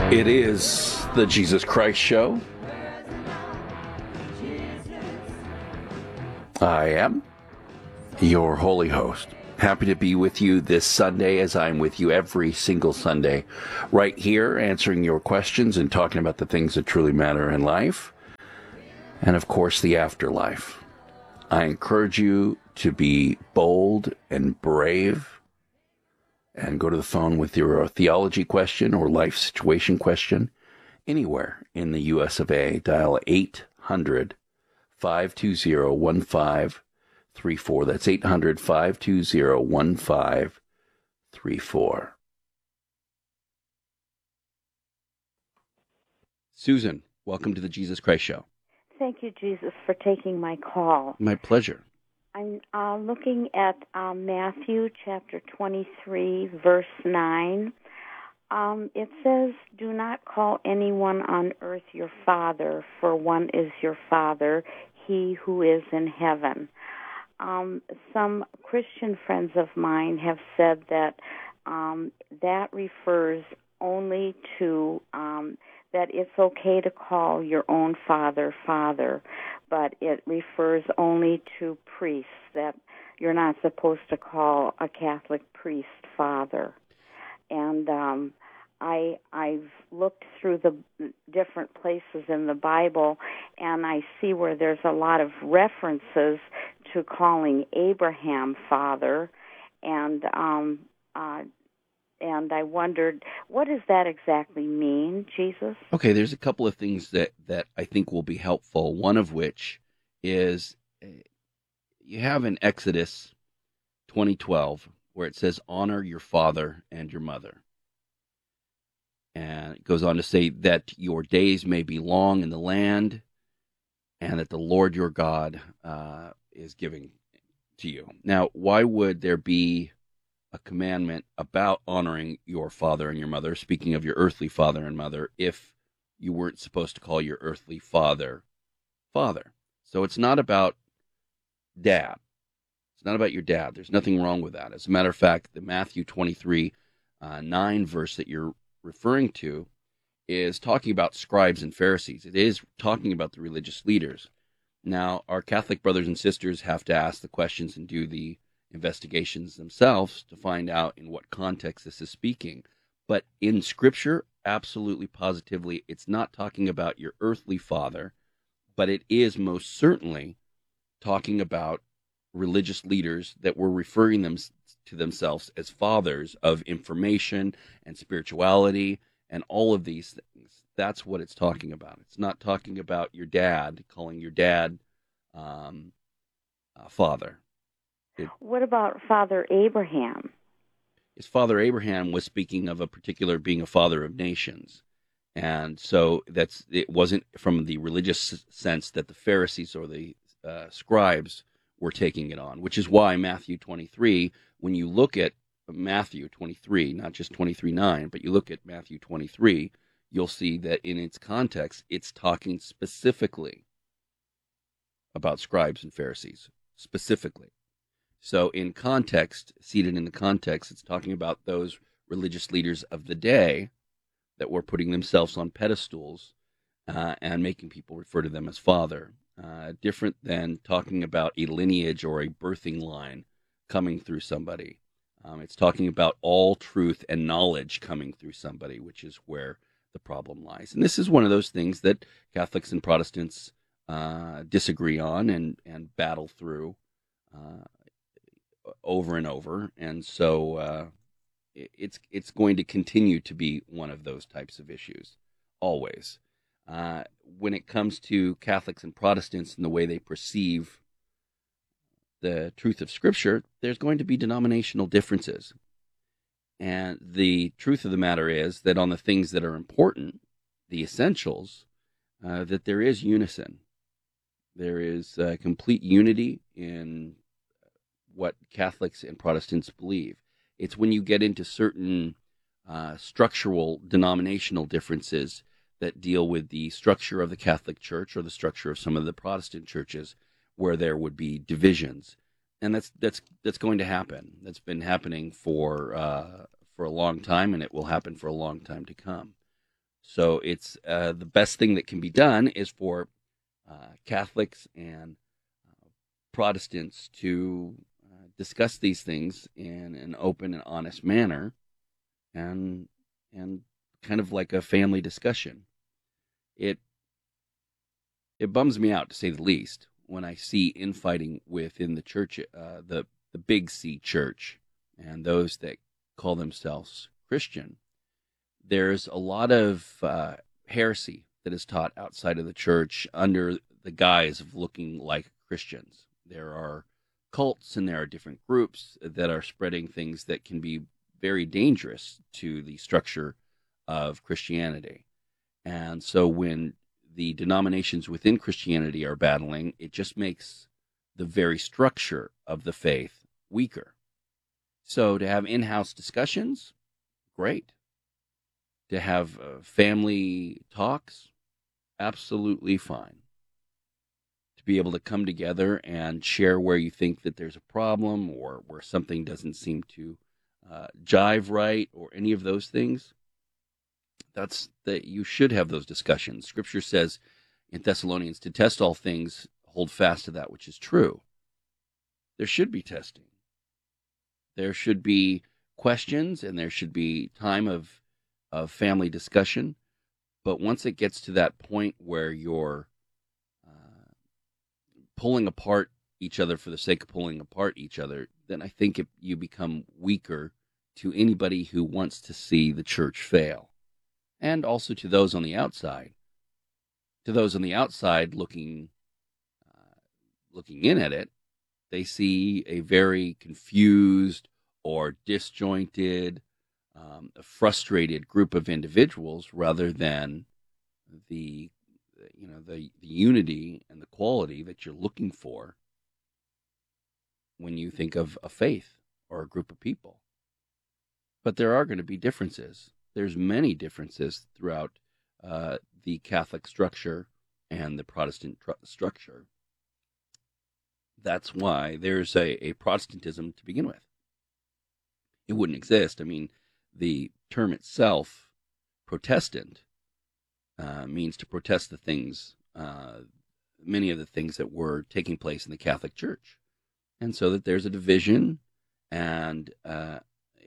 It is the Jesus Christ Show. I am your holy host. Happy to be with you this Sunday, as I'm with you every single Sunday, right here, answering your questions and talking about the things that truly matter in life, and of course, the afterlife. I encourage you to be bold and brave, and go to the phone with your theology question or life situation question anywhere in the US of A. Dial 800-520-1534. That's 800-520-1534. Susan, welcome to the Jesus Christ Show. Thank you, Jesus, for taking my call. My pleasure. I'm looking at Matthew chapter 23, verse 9. It says, "Do not call anyone on earth your father, for one is your Father, he who is in heaven." Some Christian friends of mine have said that that refers only to that it's okay to call your own father, Father, but it refers only to priests, that you're not supposed to call a Catholic priest Father. And I've looked through the different places in the Bible, and I see where there's a lot of references to calling Abraham Father, and I wondered, what does that exactly mean, Jesus? Okay, there's a couple of things that I think will be helpful, one of which is you have in Exodus 20:12 where it says, "Honor your father and your mother." And it goes on to say that your days may be long in the land and that the Lord your God is giving to you. Now, why would there be a commandment about honoring your father and your mother, speaking of your earthly father and mother, if you weren't supposed to call your earthly father, Father? So it's not about dad. It's not about your dad. There's nothing wrong with that. As a matter of fact, the Matthew 23:9 verse that you're referring to is talking about scribes and Pharisees. It is talking about the religious leaders. Now, our Catholic brothers and sisters have to ask the questions and do the investigations themselves to find out in what context this is speaking. But in Scripture, absolutely positively, it's not talking about your earthly father, but it is most certainly talking about religious leaders that were referring them to themselves as fathers of information and spirituality and all of these things. That's what it's talking about. It's not talking about your dad, calling your dad father. What about Father Abraham? His father Abraham was speaking of a particular being a father of nations. And so it wasn't from the religious sense that the Pharisees or the scribes were taking it on, which is why Matthew 23, when you look at Matthew 23, not just 23:9, but you look at Matthew 23, you'll see that in its context, it's talking specifically about scribes and Pharisees, specifically. So in context, seated in the context, it's talking about those religious leaders of the day that were putting themselves on pedestals and making people refer to them as Father. Different than talking about a lineage or a birthing line coming through somebody. It's talking about all truth and knowledge coming through somebody, which is where the problem lies. And this is one of those things that Catholics and Protestants disagree on and battle through over and over. And so it's going to continue to be one of those types of issues, always. When it comes to Catholics and Protestants and the way they perceive the truth of Scripture, there's going to be denominational differences. And the truth of the matter is that on the things that are important, the essentials, that there is unison. There is complete unity in what Catholics and Protestants believe. It's when you get into certain structural denominational differences that deal with the structure of the Catholic Church or the structure of some of the Protestant churches where there would be divisions. And that's going to happen. That's been happening for a long time, and it will happen for a long time to come. So it's the best thing that can be done is for Catholics and Protestants to discuss these things in an open and honest manner, and kind of like a family discussion. It bums me out, to say the least, when I see infighting within the church, the Big C church, and those that call themselves Christian. There's a lot of heresy that is taught outside of the church under the guise of looking like Christians. There are cults and there are different groups that are spreading things that can be very dangerous to the structure of Christianity. And so when the denominations within Christianity are battling, it just makes the very structure of the faith weaker. So to have in-house discussions, great. To have family talks, absolutely fine. To be able to come together and share where you think that there's a problem or where something doesn't seem to jive right or any of those things, that's that you should have those discussions. Scripture says in Thessalonians to test all things, hold fast to that which is true. There should be testing. There should be questions and there should be time of family discussion. But once it gets to that point where you're pulling apart each other for the sake of pulling apart each other, then I think you become weaker to anybody who wants to see the church fail. And also to those on the outside. To those on the outside looking in at it, they see a very confused or disjointed, a frustrated group of individuals rather than the unity and the quality that you're looking for when you think of a faith or a group of people. But there are going to be differences. There's many differences throughout the Catholic structure and the Protestant structure. That's why there's a Protestantism to begin with. It wouldn't exist. I mean, the term itself, Protestant, means to protest the things, many of the things that were taking place in the Catholic Church. And so that there's a division and a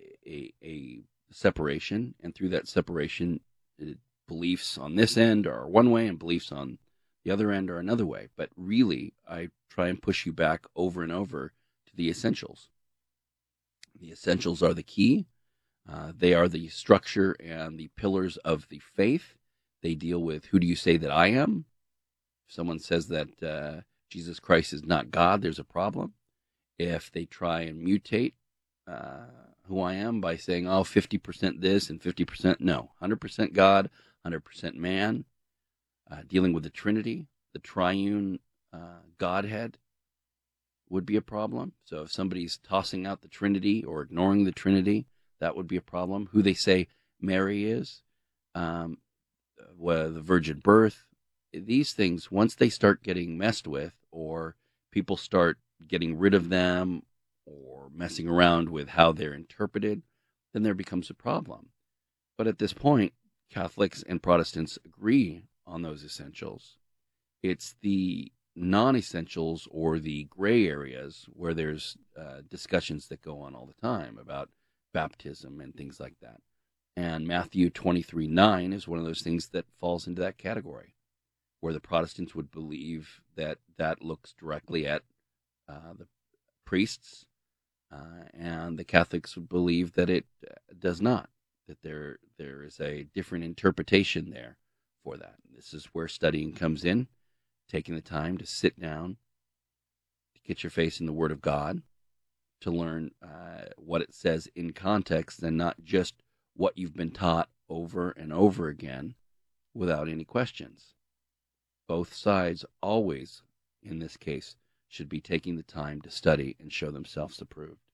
separation, and through that separation, beliefs on this end are one way and beliefs on the other end are another way. But really, I try and push you back over and over to the essentials. The essentials are the key. They are the structure and the pillars of the faith. They deal with, who do you say that I am? If someone says that Jesus Christ is not God, there's a problem. If they try and mutate who I am by saying, 50% this and 50% no, 100% God, 100% man, dealing with the Trinity, the triune Godhead would be a problem. So if somebody's tossing out the Trinity or ignoring the Trinity, that would be a problem. Who they say Mary is, the virgin birth, these things, once they start getting messed with or people start getting rid of them or messing around with how they're interpreted, then there becomes a problem. But at this point, Catholics and Protestants agree on those essentials. It's the non-essentials or the gray areas where there's discussions that go on all the time about baptism and things like that. And Matthew 23:9 is one of those things that falls into that category, where the Protestants would believe that that looks directly at the priests, and the Catholics would believe that it does not, that there is a different interpretation there for that. This is where studying comes in, taking the time to sit down, to get your face in the Word of God, to learn what it says in context and not just what you've been taught over and over again without any questions. Both sides always, in this case, should be taking the time to study and show themselves approved.